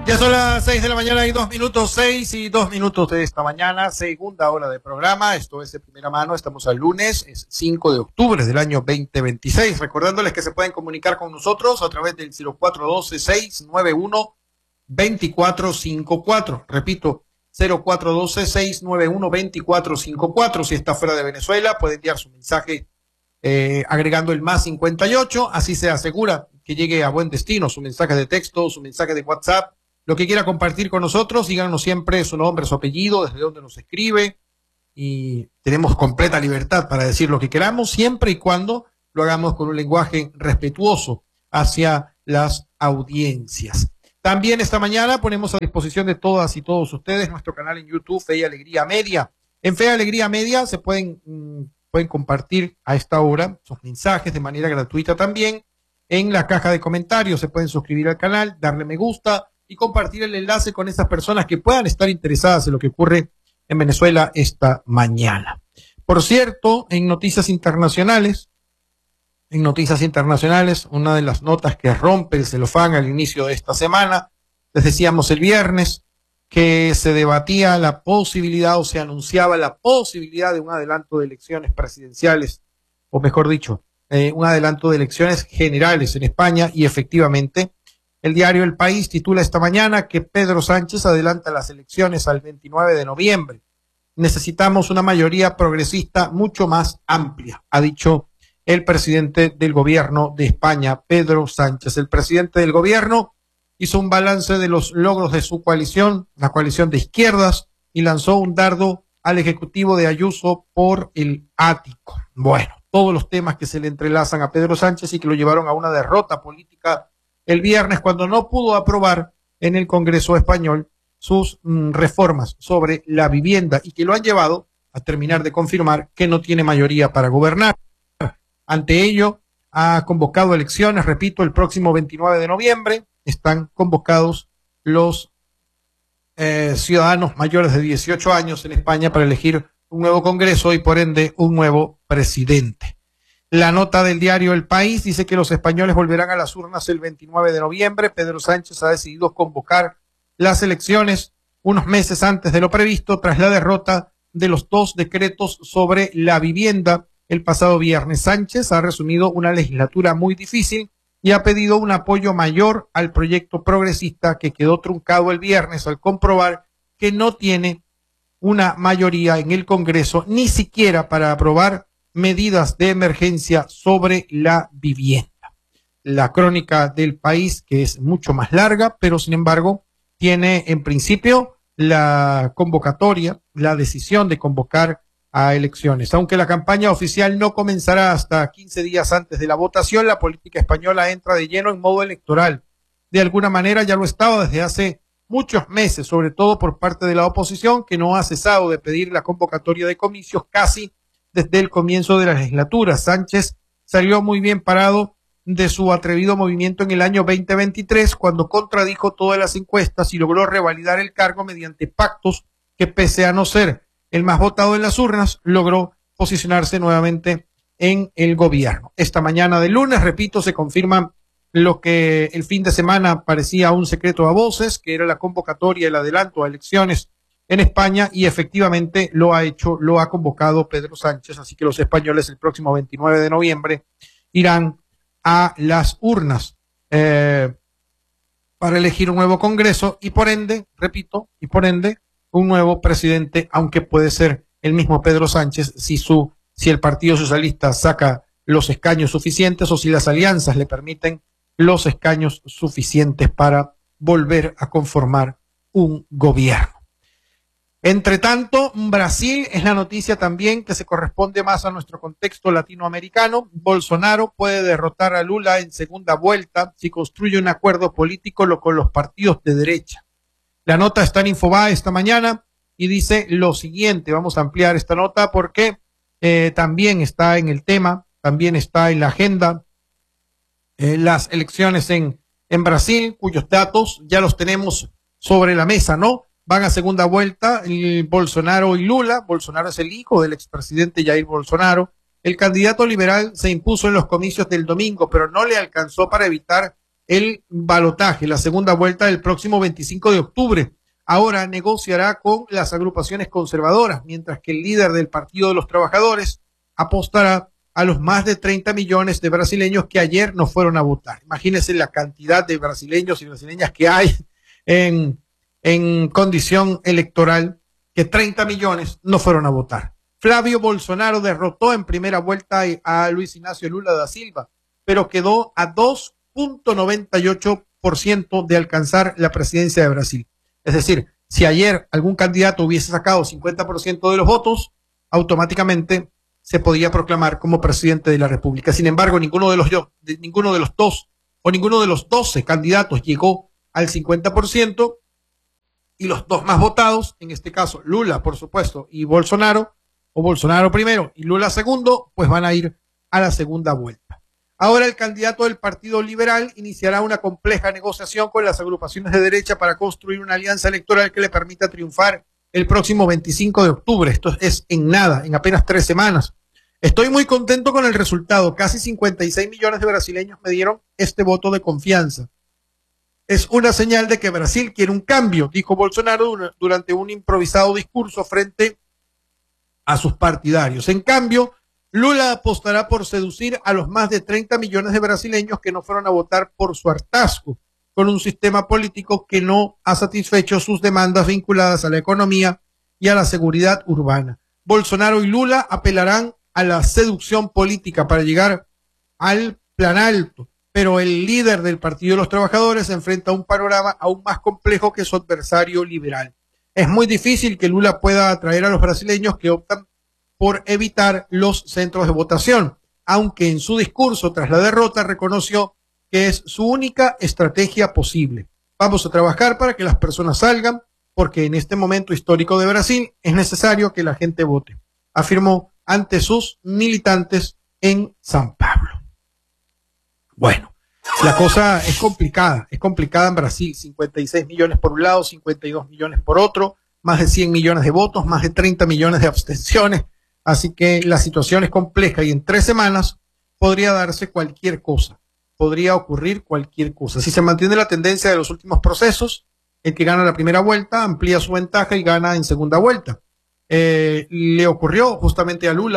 Ya son las 6 de la mañana y 2 minutos, 6 y 2 minutos de esta mañana, segunda hora de programa. Esto es de primera mano, estamos al lunes, es 5 de octubre del año 2026. Recordándoles que se pueden comunicar con nosotros a través del 0412-691-2454. Repito, 0412-691-2454. Si está fuera de Venezuela, puede enviar su mensaje agregando el +58. Así se asegura que llegue a buen destino su mensaje de texto, su mensaje de WhatsApp. Lo que quiera compartir con nosotros, díganos siempre su nombre, su apellido, desde dónde nos escribe, y tenemos completa libertad para decir lo que queramos, siempre y cuando lo hagamos con un lenguaje respetuoso hacia las audiencias. También esta mañana ponemos a disposición de todas y todos ustedes nuestro canal en YouTube, Fe y Alegría Media. En Fe y Alegría Media se pueden compartir a esta hora sus mensajes de manera gratuita también. En la caja de comentarios se pueden suscribir al canal, darle me gusta y compartir el enlace con esas personas que puedan estar interesadas en lo que ocurre en Venezuela esta mañana. Por cierto, en noticias internacionales, una de las notas que rompe el celofán al inicio de esta semana, les decíamos el viernes que se debatía la posibilidad o se anunciaba la posibilidad de un adelanto de elecciones presidenciales, o mejor dicho, un adelanto de elecciones generales en España, y efectivamente el diario El País titula esta mañana que Pedro Sánchez adelanta las elecciones al 29 de noviembre. Necesitamos una mayoría progresista mucho más amplia, ha dicho el presidente del gobierno de España, Pedro Sánchez. El presidente del gobierno hizo un balance de los logros de su coalición, la coalición de izquierdas, y lanzó un dardo al ejecutivo de Ayuso por el ático. Bueno, todos los temas que se le entrelazan a Pedro Sánchez y que lo llevaron a una derrota política el viernes cuando no pudo aprobar en el Congreso español sus reformas sobre la vivienda, y que lo han llevado a terminar de confirmar que no tiene mayoría para gobernar. Ante ello, ha convocado elecciones, repito, el próximo 29 de noviembre. Están convocados los ciudadanos mayores de 18 años en España para elegir un nuevo Congreso y por ende un nuevo presidente. La nota del diario El País dice que los españoles volverán a las urnas el 29 de noviembre. Pedro Sánchez ha decidido convocar las elecciones unos meses antes de lo previsto tras la derrota de los dos decretos sobre la vivienda el pasado viernes. Sánchez ha resumido una legislatura muy difícil y ha pedido un apoyo mayor al proyecto progresista que quedó truncado el viernes al comprobar que no tiene una mayoría en el Congreso ni siquiera para aprobar medidas de emergencia sobre la vivienda. La crónica del País, que es mucho más larga, pero sin embargo tiene en principio la convocatoria, la decisión de convocar a elecciones. Aunque la campaña oficial no comenzará hasta 15 días antes de la votación, la política española entra de lleno en modo electoral. De alguna manera ya lo estaba desde hace muchos meses, sobre todo por parte de la oposición, que no ha cesado de pedir la convocatoria de comicios casi desde el comienzo de la legislatura. Sánchez salió muy bien parado de su atrevido movimiento en el año 2023, cuando contradijo todas las encuestas y logró revalidar el cargo mediante pactos que, pese a no ser el más votado en las urnas, logró posicionarse nuevamente en el gobierno. Esta mañana de lunes, repito, se confirma lo que el fin de semana parecía un secreto a voces, que era la convocatoria, el adelanto a elecciones en España, y efectivamente lo ha hecho, lo ha convocado Pedro Sánchez, así que los españoles el próximo 29 de noviembre irán a las urnas para elegir un nuevo Congreso y por ende, repito, un nuevo presidente, aunque puede ser el mismo Pedro Sánchez si el Partido Socialista saca los escaños suficientes o si las alianzas le permiten los escaños suficientes para volver a conformar un gobierno. Entre tanto, Brasil es la noticia también que se corresponde más a nuestro contexto latinoamericano. Bolsonaro puede derrotar a Lula en segunda vuelta si construye un acuerdo político con los partidos de derecha. La nota está en Infobae esta mañana y dice lo siguiente. Vamos a ampliar esta nota porque también está en el tema, también está en la agenda las elecciones en Brasil, cuyos datos ya los tenemos sobre la mesa, ¿no? Van a segunda vuelta Bolsonaro y Lula. Bolsonaro es el hijo del expresidente Jair Bolsonaro. El candidato liberal se impuso en los comicios del domingo, pero no le alcanzó para evitar el balotaje, la segunda vuelta del próximo 25 de octubre. Ahora negociará con las agrupaciones conservadoras, mientras que el líder del Partido de los Trabajadores apostará a los más de 30 millones de brasileños que ayer no fueron a votar. Imagínense la cantidad de brasileños y brasileñas que hay en condición electoral, que 30 millones no fueron a votar. Flavio Bolsonaro derrotó en primera vuelta a Luis Ignacio Lula da Silva, pero quedó a 2.98% de alcanzar la presidencia de Brasil. Es decir, si ayer algún candidato hubiese sacado 50% de los votos, automáticamente se podía proclamar como presidente de la República. Sin embargo, ninguno de los 12 candidatos llegó al 50%, y los dos más votados, en este caso Lula, por supuesto, y Bolsonaro, o Bolsonaro primero y Lula segundo, pues van a ir a la segunda vuelta. Ahora el candidato del Partido Liberal iniciará una compleja negociación con las agrupaciones de derecha para construir una alianza electoral que le permita triunfar el próximo 25 de octubre. Esto es en nada, en apenas 3 semanas. Estoy muy contento con el resultado. Casi 56 millones de brasileños me dieron este voto de confianza. Es una señal de que Brasil quiere un cambio, dijo Bolsonaro durante un improvisado discurso frente a sus partidarios. En cambio, Lula apostará por seducir a los más de 30 millones de brasileños que no fueron a votar por su hartazgo con un sistema político que no ha satisfecho sus demandas vinculadas a la economía y a la seguridad urbana. Bolsonaro y Lula apelarán a la seducción política para llegar al plan alto, pero el líder del Partido de los Trabajadores se enfrenta a un panorama aún más complejo que su adversario liberal. Es muy difícil que Lula pueda atraer a los brasileños que optan por evitar los centros de votación, aunque en su discurso tras la derrota reconoció que es su única estrategia posible. Vamos a trabajar para que las personas salgan, porque en este momento histórico de Brasil es necesario que la gente vote, afirmó ante sus militantes en San Pablo. Bueno, la cosa es complicada en Brasil. 56 millones por un lado, 52 millones por otro, más de 100 millones de votos, más de 30 millones de abstenciones. Así que la situación es compleja y en 3 semanas podría darse cualquier cosa, podría ocurrir cualquier cosa. Si se mantiene la tendencia de los últimos procesos, el que gana la primera vuelta amplía su ventaja y gana en segunda vuelta. Le ocurrió justamente a Lula